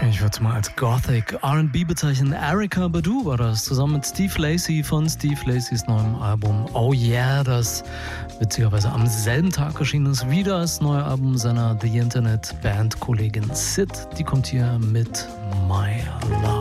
Ich würde es mal als Gothic R&B bezeichnen. Erykah Badu war das, zusammen mit Steve Lacy von Steve Lacys neuem Album Oh Yeah, das witzigerweise am selben Tag erschienen ist wie das neue Album seiner The Internet Band Kollegin Sid. Die kommt hier mit My Love.